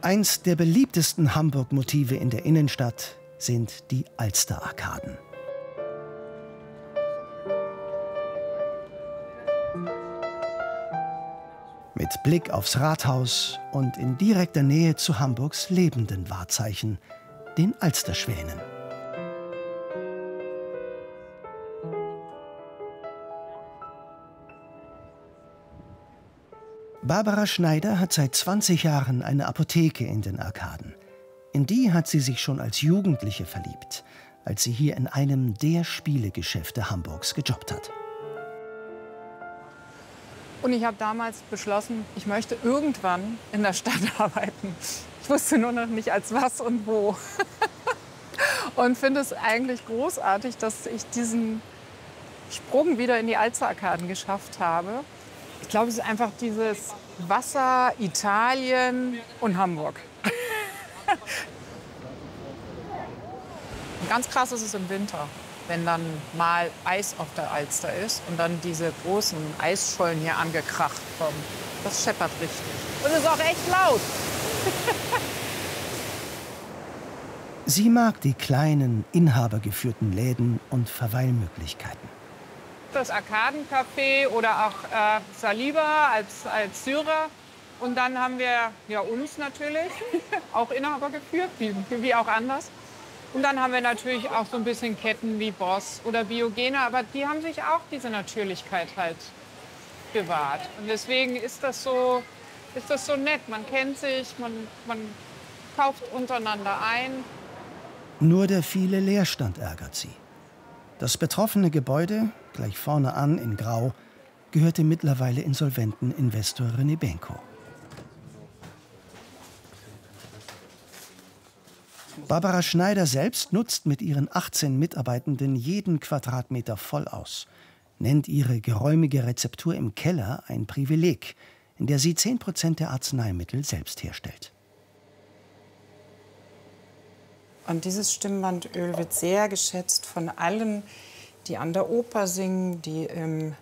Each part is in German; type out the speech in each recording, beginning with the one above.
Eins der beliebtesten Hamburg-Motive in der Innenstadt sind die Alster-Arkaden. Mit Blick aufs Rathaus und in direkter Nähe zu Hamburgs lebenden Wahrzeichen, den Alsterschwänen. Barbara Schneider hat seit 20 Jahren eine Apotheke in den Arkaden. In die hat sie sich schon als Jugendliche verliebt, als sie hier in einem der Spielegeschäfte Hamburgs gejobbt hat. Und ich habe damals beschlossen, ich möchte irgendwann in der Stadt arbeiten. Ich wusste nur noch nicht als was und wo. Und finde es eigentlich großartig, dass ich diesen Sprung wieder in die Alster-Arkaden geschafft habe. Ich glaube, es ist einfach dieses Wasser, Italien und Hamburg. Ganz krass ist es im Winter, wenn dann mal Eis auf der Alster ist und dann diese großen Eisschollen hier angekracht kommen. Das scheppert richtig. Und es ist auch echt laut. Sie mag die kleinen, inhabergeführten Läden und Verweilmöglichkeiten. Das Arkadencafé oder auch Saliba als Syrer. Und dann haben wir ja uns natürlich, auch Inhaber geführt, wie auch anders. Und dann haben wir natürlich auch so ein bisschen Ketten wie Boss oder Biogene, aber die haben sich auch diese Natürlichkeit halt bewahrt. Und deswegen ist das so nett. Man kennt sich, man kauft untereinander ein. Nur der viele Leerstand ärgert sie. Das betroffene Gebäude, gleich vorne an in Grau, gehört dem mittlerweile insolventen Investor René Benko. Barbara Schneider selbst nutzt mit ihren 18 Mitarbeitenden jeden Quadratmeter voll aus, nennt ihre geräumige Rezeptur im Keller ein Privileg, in der sie 10% der Arzneimittel selbst herstellt. Und dieses Stimmbandöl wird sehr geschätzt von allen, die an der Oper singen, die in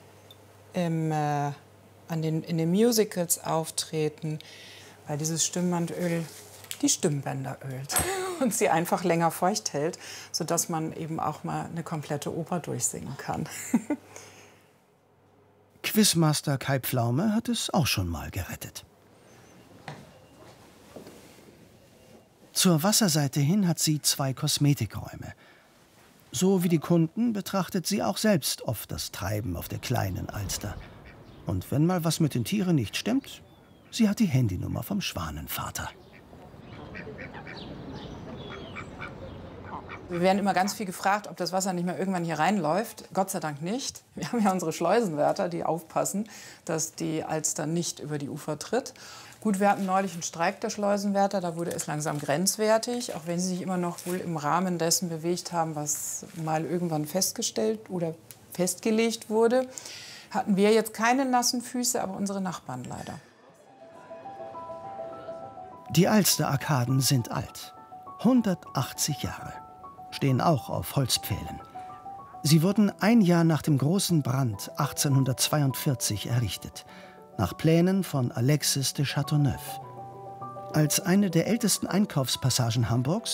den Musicals auftreten, weil dieses Stimmbandöl die Stimmbänder ölt und sie einfach länger feucht hält, sodass man eben auch mal eine komplette Oper durchsingen kann. Quizmaster Kai Pflaume hat es auch schon mal gerettet. Zur Wasserseite hin hat sie 2 Kosmetikräume. So wie die Kunden betrachtet sie auch selbst oft das Treiben auf der kleinen Alster. Und wenn mal was mit den Tieren nicht stimmt, sie hat die Handynummer vom Schwanenvater. Wir werden immer ganz viel gefragt, ob das Wasser nicht mehr irgendwann hier reinläuft. Gott sei Dank nicht. Wir haben ja unsere Schleusenwärter, die aufpassen, dass die Alster nicht über die Ufer tritt. Gut, wir hatten neulich einen Streik der Schleusenwärter, da wurde es langsam grenzwertig, auch wenn sie sich immer noch wohl im Rahmen dessen bewegt haben, was mal irgendwann festgestellt oder festgelegt wurde. Hatten wir jetzt keine nassen Füße, aber unsere Nachbarn leider. Die Alster-Arkaden sind alt, 180 Jahre, stehen auch auf Holzpfählen. Sie wurden ein Jahr nach dem großen Brand 1842 errichtet, nach Plänen von Alexis de Chateauneuf. Als eine der ältesten Einkaufspassagen Hamburgs